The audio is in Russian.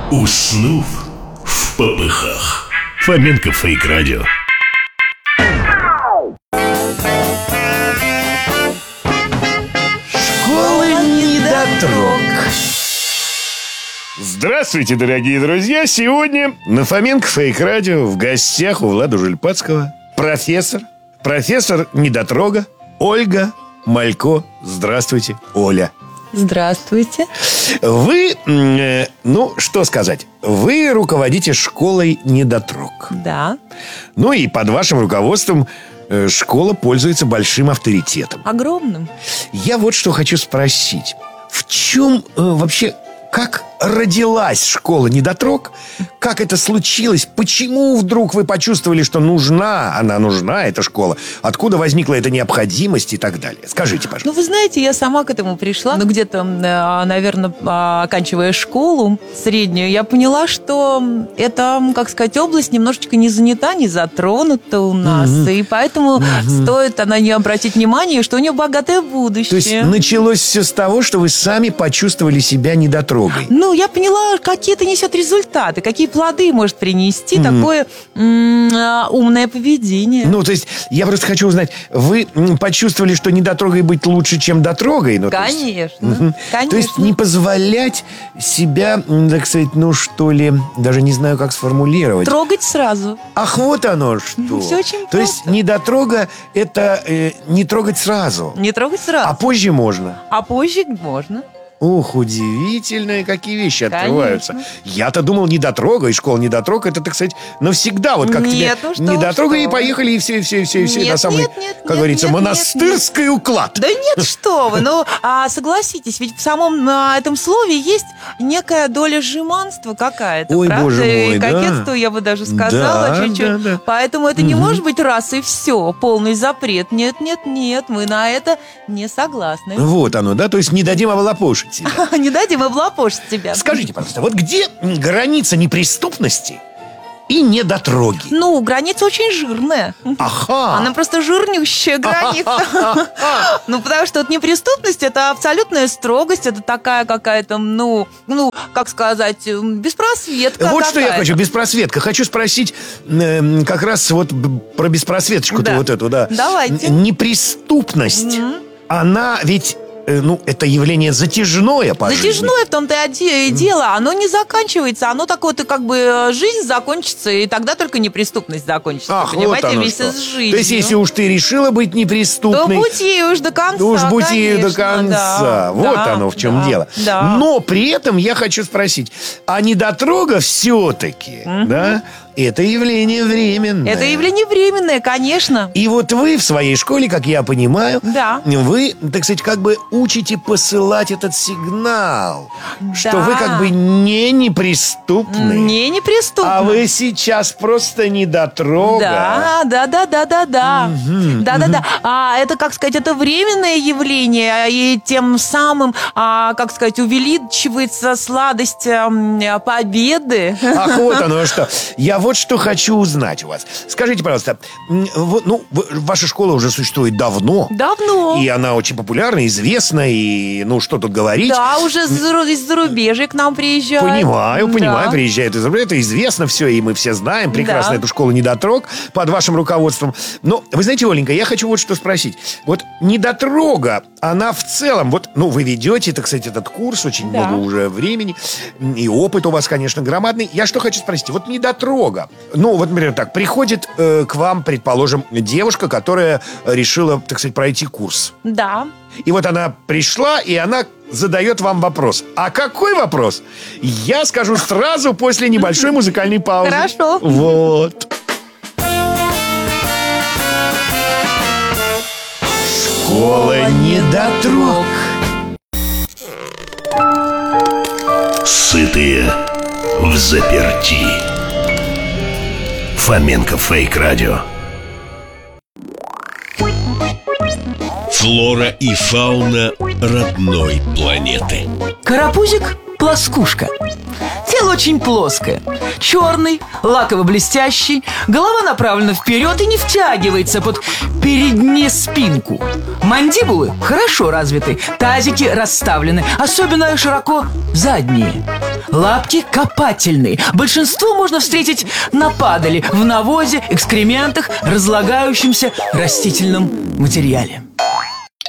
Уснув в попыхах. Фоменко Фейк Радио. Школа недотрог. Здравствуйте, дорогие друзья! Сегодня на Фоменко Фейк Радио в гостях у Влада Жильпатского профессор недотрога Ольга Малько. Здравствуйте, Оля. Здравствуйте. Вы, что сказать, вы руководите школой недотрог. Да. Ну и под вашим руководством школа пользуется большим авторитетом. Огромным. Я вот что хочу спросить. В чем вообще, как родилась школа недотрог? Как это случилось? Почему вдруг вы почувствовали, что она нужна, эта школа? Откуда возникла эта необходимость и так далее? Скажите, пожалуйста. Вы знаете, я сама к этому пришла. Где-то, наверное, оканчивая школу среднюю, я поняла, что эта, область немножечко не занята, не затронута у нас. И поэтому стоит на нее обратить внимание, что у нее богатое будущее. То есть началось все с того, что вы сами почувствовали себя недотрогой? Я поняла, какие это несет результаты, какие плоды может принести такое умное поведение. То есть я просто хочу узнать, вы почувствовали, что недотрогой быть лучше, чем дотрогой? Конечно. То есть не позволять себя, так сказать, даже не знаю, как сформулировать. Трогать сразу. Ах, вот оно что. Все очень просто. То есть недотрога – это не трогать сразу. Не трогать сразу. А позже можно. А позже можно. Ух, удивительные какие вещи открываются. Я-то думал, недотрога и школа недотрог — это, так сказать, навсегда. Вот как нет, тебе недотрога и поехали, и все на самый, как говорится, монастырский уклад. Да нет, что вы. Согласитесь, ведь в самом этом слове есть некая доля жеманства какая-то. Ой, правда? боже мой, и кокетство, я бы даже сказала, чуть-чуть. Да. Поэтому это не может быть раз и все, полный запрет. Нет, мы на это не согласны. Вот оно, да? То есть не дадим облапошить себя. Не дадим облапошить тебя. Скажите, пожалуйста, вот где граница неприступности и недотроги? Граница очень жирная. Ага. Она просто жирнющая граница. Потому что неприступность — это абсолютная строгость. Это такая какая-то, беспросветка. Вот что я хочу, беспросветка. Хочу спросить как раз вот про беспросветочку-то вот эту, да. Давайте. Неприступность, она ведь... это явление затяжное по жизни. Затяжное в том-то и дело. Оно не заканчивается. Оно такое, жизнь закончится, и тогда только неприступность закончится. Ах, понимаете, вот оно вместе что. с жизнью. То есть, если уж ты решила быть неприступной, то будь уж до конца. То уж будь ею до конца. Да, вот оно в чем дело. Да. Но при этом я хочу спросить, а недотрога все-таки, да, это явление временное. Это явление временное, конечно. И вот вы в своей школе, как я понимаю, Да. вы, так сказать, учите посылать этот сигнал, что вы не неприступны. Не неприступны. А вы сейчас просто недотрога. Да. Это, это временное явление, и тем самым, увеличивается сладость победы. Ах, вот оно что. Я вот что хочу узнать у вас. Скажите, пожалуйста, ваша школа уже существует давно. Давно. И она очень популярна, известна, и, что тут говорить. Да, уже из зарубежья к нам приезжают. Понимаю, приезжают из зарубежья. Это известно все, и мы все знаем прекрасно эту школу недотрог под вашим руководством. Но, вы знаете, Оленька, я хочу вот что спросить. Вот недотрога, она в целом, вы ведете, так сказать, этот курс очень много уже времени, и опыт у вас, конечно, громадный. Я что хочу спросить. Вот недотрога, например, приходит к вам, предположим, девушка, которая решила, так сказать, пройти курс. Да. И вот она пришла, и она задает вам вопрос. А какой вопрос? Я скажу сразу после небольшой музыкальной паузы. Хорошо. Вот. Школа недотрог. Сытые взаперти. Фоменко Фейк Радио. Флора и фауна родной планеты. Карапузик-плоскушка. Тело очень плоское, черный, лаково-блестящий. Голова направлена вперед и не втягивается под переднюю спинку. Мандибулы хорошо развиты, тазики расставлены, особенно широко задние. Лапки копательные. Большинство можно встретить на падали, в навозе, экскрементах, разлагающемся растительном материале.